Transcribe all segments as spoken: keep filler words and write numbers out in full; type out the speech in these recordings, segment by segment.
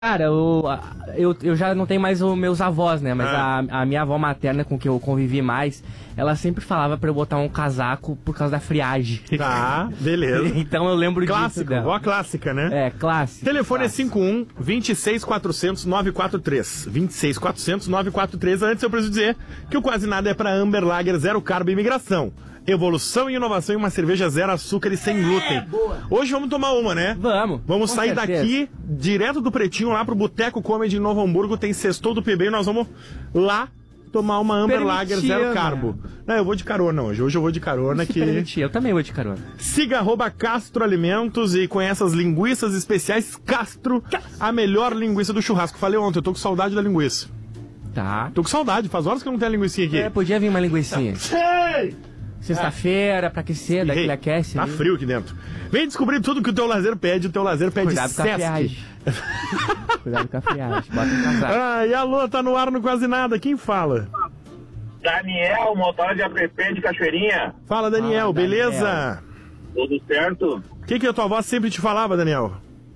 Cara, eu, eu, eu já não tenho mais os meus avós, né? Mas Ah. a, a minha avó materna, com quem eu convivi mais, ela sempre falava pra eu botar um casaco por causa da friagem. Tá, beleza. Então eu lembro disso Clássico, dela. vó clássica, né? É, clássico. Telefone clássico. é cinco um, dois seis quatro zero zero, nove quatro três. dois seis quatro zero zero, nove quatro três. Antes eu preciso dizer que o Quase Nada é pra Amber Lager, zero carbo e imigração. Evolução e inovação em uma cerveja zero açúcar e sem glúten. boa. Hoje vamos tomar uma, né? Vamos. Vamos com sair certeza. daqui, direto do Pretinho, lá pro Boteco Comedy em Novo Hamburgo. Tem sextou do P B e nós vamos lá tomar uma Amber Permitir, Lager zero né? carbo. Não, eu vou de carona hoje. Hoje eu vou de carona Se que... permitir, eu também vou de carona. Siga arroba Castro Alimentos e conheça as linguiças especiais Castro, a melhor linguiça do churrasco. Falei ontem, eu tô com saudade da linguiça. Tá. Tô com saudade, faz horas que eu não tenho a linguicinha aqui. É, podia vir uma linguicinha. Sei! Sexta-feira, pra aquecer, daquele aquece. Tá ali. frio aqui dentro. Vem descobrir tudo que o teu lazer pede, o teu lazer pede Cuidado com a Sesc. friagem. Cuidado com a friagem. Bota um casaco. Ah, e alô, tá no ar no Quase Nada, quem fala? Daniel, motor de app de Cachoeirinha. Fala, Daniel, Fala, Daniel. beleza? Tudo certo? O que que a tua avó sempre te falava, Daniel?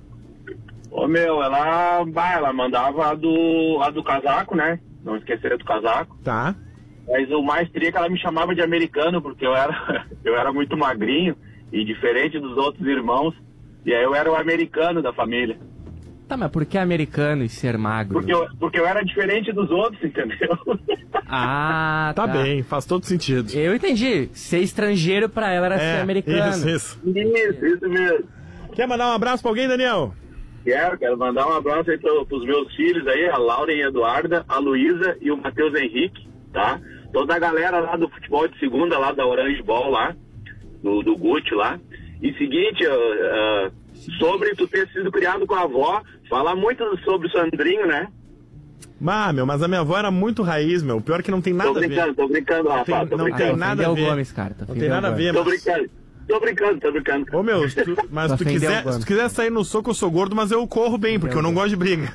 Ô meu, ela, bah, ela mandava a do, a do casaco, né? Não esquecer do casaco. Tá. Mas o mais tri é que ela me chamava de americano, porque eu era, eu era muito magrinho e diferente dos outros irmãos. E aí eu era o americano da família. Tá, mas por que americano e ser magro? Porque eu, porque eu era diferente dos outros, entendeu? Ah, Tá, tá. bem, faz todo sentido. Eu entendi. Ser estrangeiro pra ela era ser americano. Isso, isso. Isso, isso mesmo. Quer mandar um abraço pra alguém, Daniel? Quero, quero mandar um abraço aí pro, pros meus filhos aí, a Laura e a Eduarda, a Luísa e o Matheus Henrique, tá? Toda a galera lá do futebol de segunda, lá da Orange Ball, lá, do, do Gucci lá. E seguinte, uh, uh, sobre tu ter sido criado com a avó, fala muito sobre o Sandrinho, né? Ah, meu, mas a minha avó era muito raiz, meu. O pior é que não tem nada Tô a ver. brincando, tô brincando, Rafa, tem- tô não brincando. tem nada a Ofendeu ver. o Gomes, cara. Tá Não ofendeu tem nada o a ver, Tô mas... brincando, tô brincando, tô brincando. Ô, meu, se tu- mas se tu, Ofendeu quiser, o Gomes. se tu quiser sair no soco, eu sou gordo, mas eu corro bem, porque eu não gosto de briga.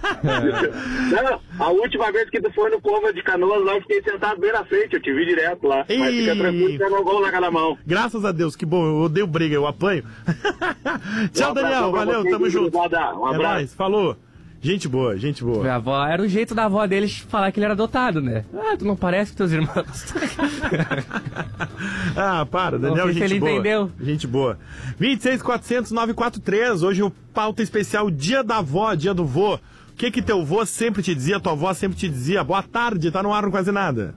Não, a última vez que tu foi no Cova de Canoas, lá eu fiquei sentado bem na frente, eu te vi direto lá. Mas Ih. fica tranquilo, pega o gol na cada mão. Graças a Deus, que bom, eu odeio briga, eu apanho. Tchau, Um Daniel, abração pra valeu, vocês, tamo junto. obrigado, um É abraço. nóis, falou. Gente boa, gente boa. Minha avó, era o jeito da avó deles falar que ele era adotado, né? Ah, tu não parece com teus irmãos. Ah, para, Não Daniel, sei se gente ele boa. entendeu. Gente boa. vinte e seis, quatrocentos, novecentos e quarenta e três, hoje o pauta especial Dia da Avó, Dia do Vô. O que que teu vô sempre te dizia, tua avó sempre te dizia? Boa tarde, tá no ar no Quase Nada.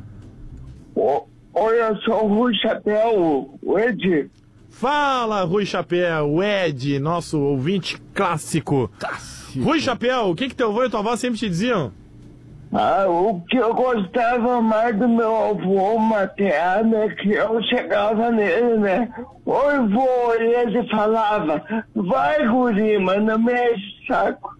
Ô, Oi, eu sou o Rui Chapéu, o Ed. Fala, Rui Chapéu, o Ed, nosso ouvinte clássico. Rui Chapéu, o que que teu avô e tua avó sempre te diziam? Ah, o que eu gostava mais do meu avô materno é que eu chegava nele, né? Oi, vô, e ele falava, vai, guri, mas não me enche o saco.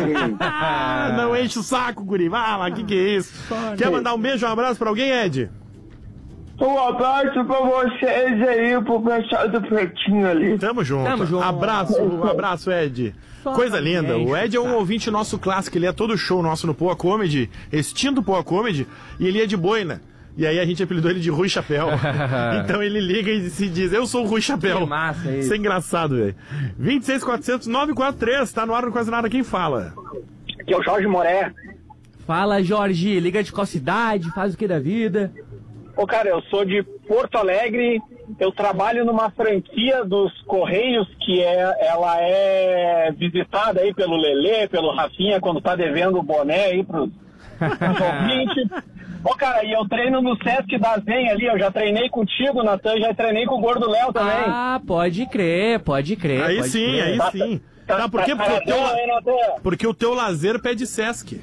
Ah, não enche o saco, guri. Vai lá, que que é isso? Quer mandar um beijo, um abraço pra alguém, Ed? Um abraço pra vocês aí, pro pessoal do Pretinho ali. Tamo junto. Tamo junto. Abraço, abraço, Ed. Só Coisa pra linda. gente, O Ed é um tá. ouvinte nosso clássico, ele é todo show nosso no Poa Comedy, extinto Poa Comedy, e ele é de boina. E aí a gente apelidou ele de Rui Chapéu. Então ele liga e se diz, eu sou o Rui Chapéu. Que massa isso. Isso é engraçado, velho. vinte e seis, quatrocentos, novecentos e quarenta e três, tá no ar no Quase Nada, quem fala? Aqui é o Jorge Moré. Fala, Jorge, liga de qual cidade, faz o que da vida? Ô, cara, eu sou de Porto Alegre, eu trabalho numa franquia dos Correios, que é, ela é visitada aí pelo Lelê, pelo Rafinha, quando tá devendo o boné aí pros, pros ouvintes. Ô, cara, e eu treino no Sesc da Zen ali, eu já treinei contigo, Natan, já treinei com o Gordo Léo também. Ah, pode crer, pode crer. Aí pode sim, crer. aí Tá- sim. tá- Tá, por quê? tá Porque o teu, paradão aí, Natan? porque o teu lazer pede Sesc.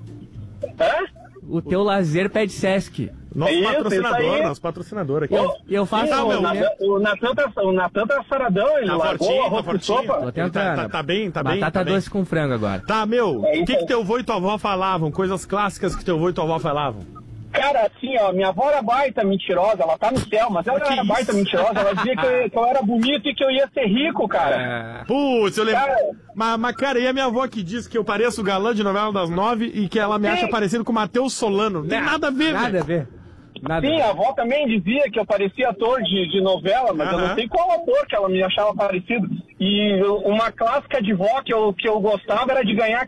Hã? O teu lazer pede Sesc. Nosso Isso, patrocinador, isso aí. nosso patrocinador aqui. Eu, eu faço Então, o meu, o, né? Natan, o, Natan tá, o Natan tá saradão, ele Tá largou fortinho, o tá arroz de fortinho. sopa. Tô Ele tentando. tá, tá, tá bem, tá bem. Batata tá bem. doce com frango agora. Tá, meu, É o isso que que aí. teu avô e tua avó falavam? Coisas clássicas que teu avô e tua avó falavam. Cara, assim, ó, minha avó era baita mentirosa, ela tá no céu, mas ela Que era isso? baita mentirosa, ela dizia que eu, que eu era bonito e que eu ia ser rico, cara. É, Putz, eu lembro. Cara. Mas, mas, cara, e a minha avó que diz que eu pareço o galã de novela das nove e que ela me acha Sim. parecido com o Matheus Solano. Não tem nada a ver, nada a velho. ver. Nada Sim, a a ver. avó também dizia que eu parecia ator de, de novela, mas eu Aham. não sei qual ator que ela me achava parecido. E uma clássica de vó que eu, que eu gostava era de ganhar